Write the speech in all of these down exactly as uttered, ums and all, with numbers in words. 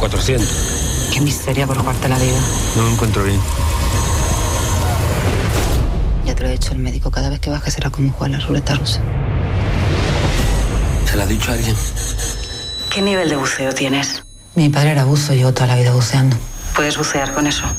cuatrocientos. Qué miseria por jugarte la vida. No me encuentro bien. Ya te lo he dicho el médico, cada vez que bajes será como jugar la ruleta rusa. ¿Se lo ha dicho a alguien? ¿Qué nivel de buceo tienes? Mi padre era buzo, yo toda la vida buceando. ¿Puedes bucear con eso?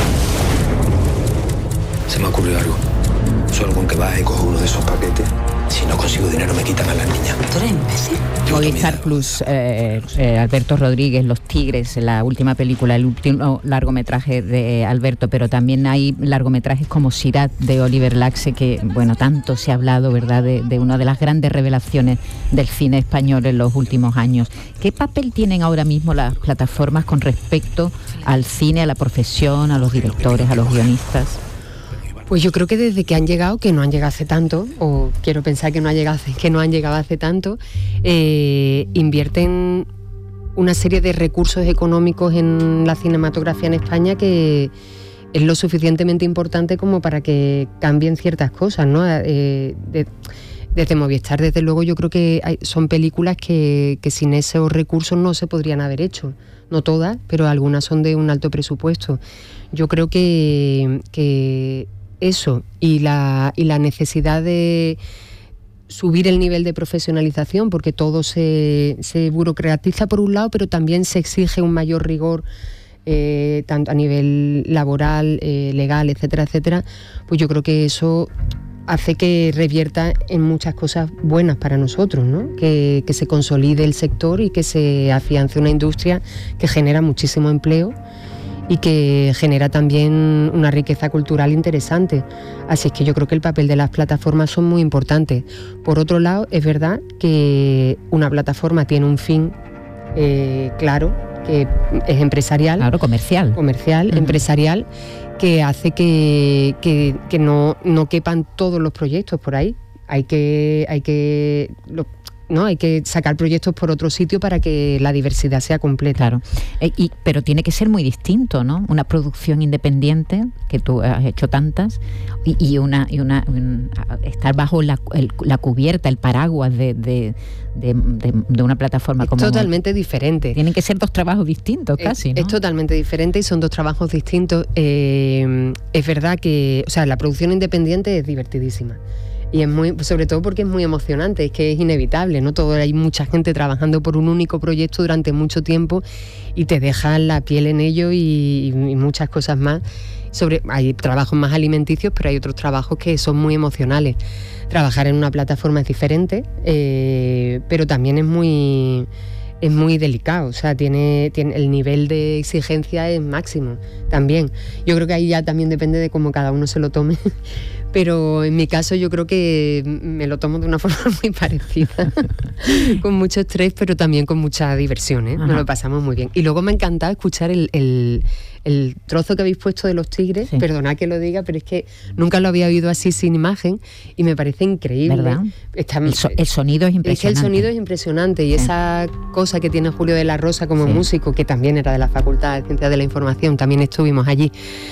Se me ha ocurrido algo. Solo con que baje y cojo uno de esos paquetes. Si no consigo dinero me quitan a las niñas. ¿Tú eres imbécil? Movistar Plus, eh, eh, Alberto Rodríguez, Los Tigres, la última película, el último largometraje de Alberto, pero también hay largometrajes como Sirat de Oliver Laxe, que bueno, tanto se ha hablado, ¿verdad?, de, de una de las grandes revelaciones del cine español en los últimos años. ¿Qué papel tienen ahora mismo las plataformas con respecto al cine, a la profesión, a los directores, a los guionistas? Pues yo creo que desde que han llegado, que no han llegado hace tanto, o quiero pensar que no, ha llegado hace, que no han llegado hace tanto, eh, invierten una serie de recursos económicos en la cinematografía en España que es lo suficientemente importante como para que cambien ciertas cosas, ¿no? Eh, de, desde Movistar, desde luego, yo creo que hay, son películas que, que sin esos recursos no se podrían haber hecho. No todas, pero algunas son de un alto presupuesto. Yo creo que... que eso y la, y la necesidad de subir el nivel de profesionalización, porque todo se, se burocratiza por un lado, pero también se exige un mayor rigor eh, tanto a nivel laboral, eh, legal, etcétera, etcétera, pues yo creo que eso hace que revierta en muchas cosas buenas para nosotros, ¿no? Que, que se consolide el sector y que se afiance una industria que genera muchísimo empleo y que genera también una riqueza cultural interesante. Así es que yo creo que el papel de las plataformas son muy importantes. Por otro lado, es verdad que una plataforma tiene un fin eh, claro, que es empresarial. Claro, comercial. Comercial, uh-huh. empresarial, que hace que, que, que no, no quepan todos los proyectos por ahí. Hay que... Hay que lo, ¿no? Hay que sacar proyectos por otro sitio para que la diversidad sea completa. Claro, eh, y, pero tiene que ser muy distinto, ¿no? Una producción independiente, que tú has hecho tantas, y, y una y una un, estar bajo la, el, la cubierta, el paraguas de, de, de, de, de una plataforma es como... Es totalmente diferente. Tienen que ser dos trabajos distintos, casi, ¿no? Es totalmente diferente y son dos trabajos distintos. Eh, es verdad que, o sea, la producción independiente es divertidísima. Y es muy, sobre todo porque es muy emocionante, es que es inevitable, ¿no? Todo, hay mucha gente trabajando por un único proyecto durante mucho tiempo y te dejan la piel en ello y, y muchas cosas más. Sobre, hay trabajos más alimenticios, pero hay otros trabajos que son muy emocionales. Trabajar en una plataforma es diferente, eh, pero también es muy... es muy delicado, o sea, tiene, tiene el nivel de exigencia es máximo también. Yo creo que ahí ya también depende de cómo cada uno se lo tome, pero en mi caso yo creo que me lo tomo de una forma muy parecida, con mucho estrés, pero también con mucha diversión, ¿eh? Nos lo pasamos muy bien. Y luego me ha encantado escuchar el, el, el trozo que habéis puesto de Los Tigres, sí. Perdonad que lo diga, pero es que nunca lo había oído así sin imagen y me parece increíble. ¿Verdad? Está, el, so, el sonido es impresionante. Es que el sonido es impresionante y sí. Esa cosa que tiene Julio de la Rosa como sí. músico, que también era de la Facultad de Ciencias de la Información, también estuvimos allí,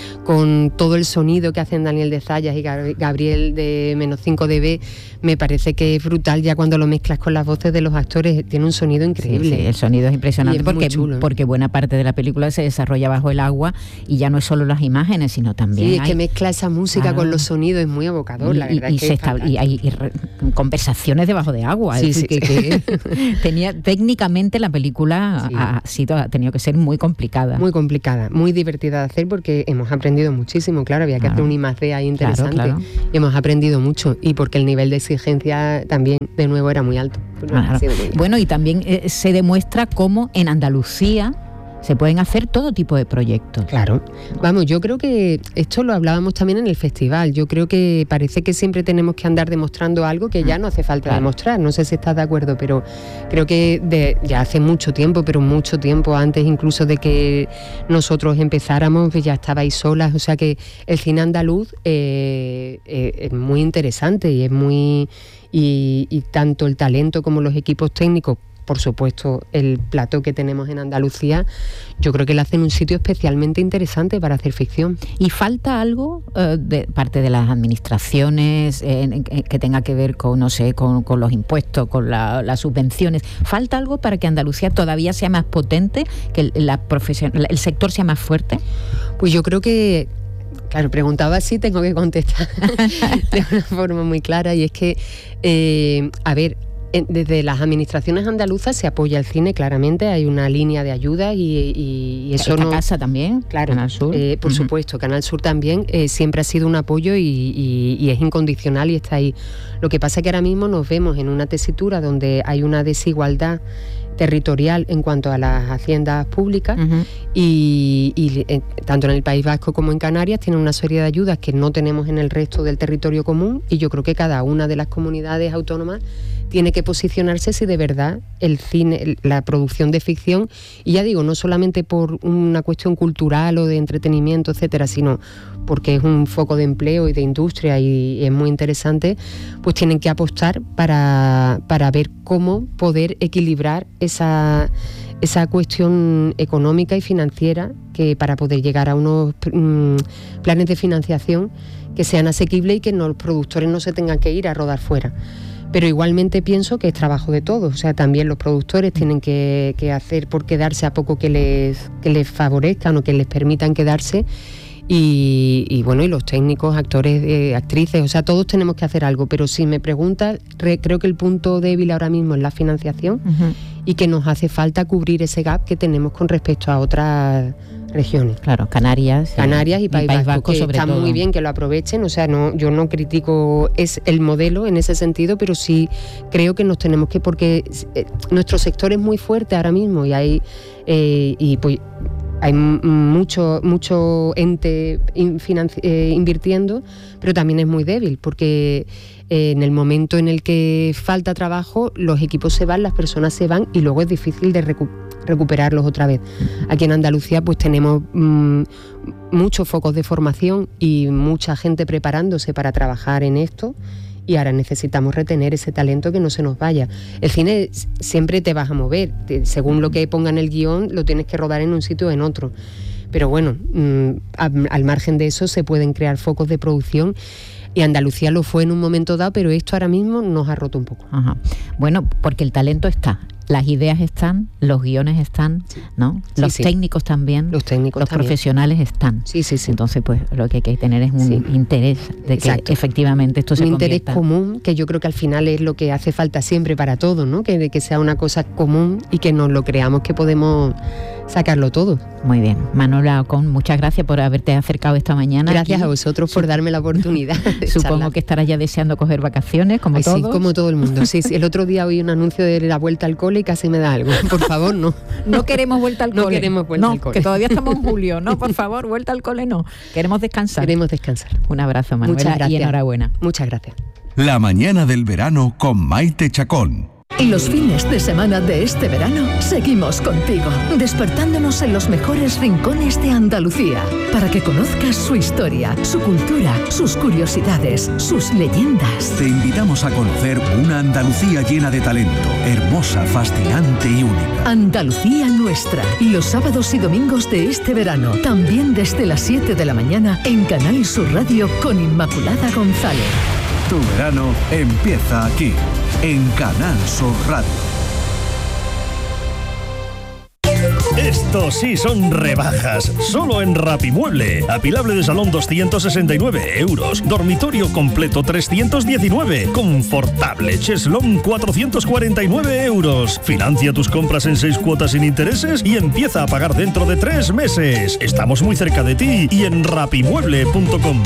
con todo el sonido que hacen Daniel de Zayas y Gabriel de menos cinco decibelios, me parece que es brutal ya cuando lo mezclas con las voces de los actores, tiene un sonido increíble. Sí, sí, el sonido es impresionante es porque, chulo, ¿eh? porque buena parte de la película se desarrolla bajo el agua y ya no es solo las imágenes, sino también sí, es hay... que mezcla esa música ah. con los sonidos, es muy evocador, y, la verdad y, es que se es estab- y hay y re- conversaciones debajo de agua, sí, es decir, sí, que, sí. que tenía, técnicamente la película sí. ha, sido, ha tenido que ser muy complicada. Muy complicada, muy divertida de hacer porque hemos aprendido muchísimo, claro, había que claro. hacer un I más D ahí interesante, claro, claro. y hemos aprendido mucho, y porque el nivel de exigencia también, de nuevo, era muy alto. Claro. Bueno, y también eh, se demuestra cómo en Andalucía se pueden hacer todo tipo de proyectos. Claro. Vamos, yo creo que esto lo hablábamos también en el festival. Yo creo que parece que siempre tenemos que andar demostrando algo que ya no hace falta claro. demostrar. No sé si estás de acuerdo, pero creo que de, ya hace mucho tiempo, pero mucho tiempo antes incluso de que nosotros empezáramos, pues ya estabais solas. O sea que el cine andaluz eh, eh, es muy interesante y es muy... Y, y tanto el talento como los equipos técnicos por supuesto, el plató que tenemos en Andalucía, yo creo que le hacen un sitio especialmente interesante para hacer ficción. ¿Y falta algo eh, de parte de las administraciones eh, eh, que tenga que ver con, no sé, con, con los impuestos, con la, las subvenciones? ¿Falta algo para que Andalucía todavía sea más potente, que el, la profesión, el sector sea más fuerte? Pues yo creo que, claro, preguntaba así, tengo que contestar de una forma muy clara, y es que, eh, a ver, desde las administraciones andaluzas se apoya el cine, claramente, hay una línea de ayuda y, y, y eso Esta no... casa también, claro, Canal Sur. Eh, por uh-huh. supuesto, Canal Sur también, eh, siempre ha sido un apoyo y, y, y es incondicional y está ahí. Lo que pasa es que ahora mismo nos vemos en una tesitura donde hay una desigualdad territorial en cuanto a las haciendas públicas uh-huh. y, y eh, tanto en el País Vasco como en Canarias tienen una serie de ayudas que no tenemos en el resto del territorio común, y yo creo que cada una de las comunidades autónomas tiene que posicionarse si de verdad el cine, la producción de ficción, y ya digo, no solamente por una cuestión cultural o de entretenimiento, etcétera, sino porque es un foco de empleo y de industria y, y es muy interesante, pues tienen que apostar para, para ver cómo poder equilibrar esa, esa cuestión económica y financiera, que para poder llegar a unos mmm, planes de financiación que sean asequibles y que no, los productores no se tengan que ir a rodar fuera. Pero igualmente pienso que es trabajo de todos, o sea, también los productores tienen que, que hacer por quedarse a poco que les, que les favorezcan o que les permitan quedarse, y, y bueno, y los técnicos, actores, eh, actrices, o sea, todos tenemos que hacer algo, pero si me preguntas, re, creo que el punto débil ahora mismo es la financiación uh-huh. y que nos hace falta cubrir ese gap que tenemos con respecto a otras regiones. Claro, Canarias. Canarias y, y País, País Vasco, Vasco que sobre está todo. Muy bien que lo aprovechen, o sea, no, yo no critico es el modelo en ese sentido, pero sí creo que nos tenemos que, porque eh, nuestro sector es muy fuerte ahora mismo y hay, eh, y pues hay mucho, mucho ente financi- eh, invirtiendo, pero también es muy débil, porque eh, en el momento en el que falta trabajo, los equipos se van, las personas se van y luego es difícil de recu- recuperarlos otra vez. Aquí en Andalucía pues tenemos mmm, muchos focos de formación y mucha gente preparándose para trabajar en esto, y ahora necesitamos retener ese talento, que no se nos vaya. El cine siempre te vas a mover, te, según lo que ponga en el guión, lo tienes que rodar en un sitio o en otro. Pero bueno, mmm, a, al margen de eso se pueden crear focos de producción, y Andalucía lo fue en un momento dado, pero esto ahora mismo nos ha roto un poco. Ajá. Bueno, porque el talento está, las ideas están, los guiones están, sí. ¿no? Los sí, sí. técnicos también, los técnicos los también. Profesionales están. Sí, sí, sí. Entonces, pues lo que hay que tener es un sí. interés de que Exacto. efectivamente esto se un convierta. Un interés común, que yo creo que al final es lo que hace falta siempre para todos, ¿no? Que, que sea una cosa común y que nos lo creamos que podemos sacarlo todo. Muy bien. Manola Ocón, muchas gracias por haberte acercado esta mañana. Gracias aquí. a vosotros por darme la oportunidad de Supongo charlar. que estarás ya deseando coger vacaciones, como Ay, todos. Sí, como todo el mundo. Sí, sí. El otro día oí un anuncio de la vuelta al cole y casi me da algo. Por favor, no. No queremos vuelta al cole. No queremos vuelta no, al cole. Que todavía estamos en julio. No, por favor, vuelta al cole no. Queremos descansar. Queremos descansar. Un abrazo, Manuela. Muchas gracias. Y enhorabuena. Muchas gracias. La mañana del verano con Maite Chacón. Y los fines de semana de este verano seguimos contigo, despertándonos en los mejores rincones de Andalucía, para que conozcas su historia, su cultura, sus curiosidades, sus leyendas. Te invitamos a conocer una Andalucía llena de talento, hermosa, fascinante y única. Andalucía nuestra, los sábados y domingos de este verano, también desde las siete de la mañana en Canal Sur Radio con Inmaculada González. Tu verano empieza aquí, en Canal Sur Radio. Estos sí son rebajas, solo en Rapimueble. Apilable de salón doscientos sesenta y nueve euros, dormitorio completo trescientos diecinueve, confortable cheslón cuatrocientos cuarenta y nueve euros. Financia tus compras en seis cuotas sin intereses y empieza a pagar dentro de tres meses. Estamos muy cerca de ti y en rapimueble punto com.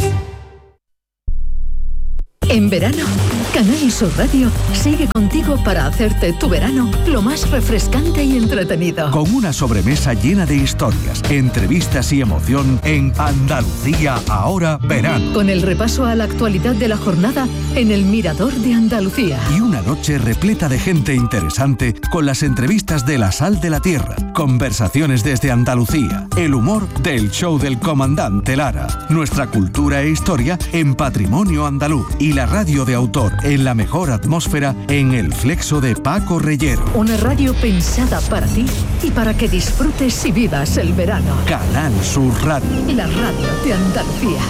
En verano, Canal Sur Radio sigue contigo para hacerte tu verano lo más refrescante y entretenido. Con una sobremesa llena de historias, entrevistas y emoción en Andalucía Ahora Verano. Con el repaso a la actualidad de la jornada en el Mirador de Andalucía. Y una noche repleta de gente interesante con las entrevistas de La Sal de la Tierra, conversaciones desde Andalucía, el humor del show del comandante Lara, nuestra cultura e historia en Patrimonio Andaluz y la radio de autor en la mejor atmósfera en el Flexo de Paco Reyero. Una radio pensada para ti y para que disfrutes y vivas el verano. Canal Sur Radio. La radio de Andalucía.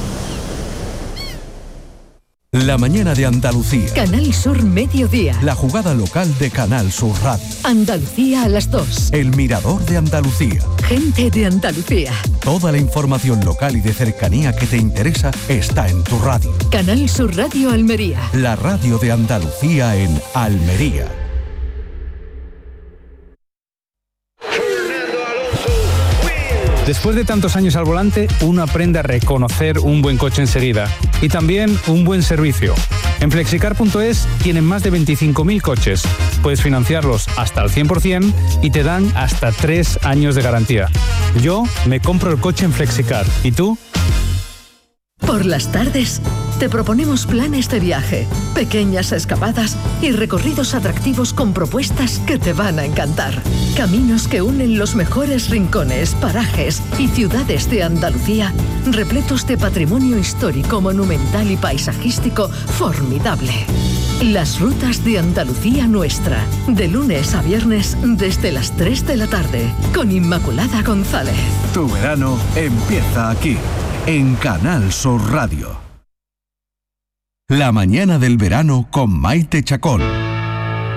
La mañana de Andalucía. Canal Sur Mediodía. La jugada local de Canal Sur Radio. Andalucía a las dos. El mirador de Andalucía. Gente de Andalucía. Toda la información local y de cercanía que te interesa está en tu radio. Canal Sur Radio Almería. La radio de Andalucía en Almería. Después de tantos años al volante, uno aprende a reconocer un buen coche enseguida y también un buen servicio. En flexicar punto es tienen más de veinticinco mil coches. Puedes financiarlos hasta el cien por ciento y te dan hasta tres años de garantía. Yo me compro el coche en Flexicar. ¿Y tú? Por las tardes, te proponemos planes de viaje, pequeñas escapadas y recorridos atractivos con propuestas que te van a encantar. Caminos que unen los mejores rincones, parajes y ciudades de Andalucía, repletos de patrimonio histórico, monumental y paisajístico formidable. Las rutas de Andalucía Nuestra, de lunes a viernes desde las tres de la tarde, con Inmaculada González. Tu verano empieza aquí, en Canal Sur Radio. La mañana del verano con Maite Chacón.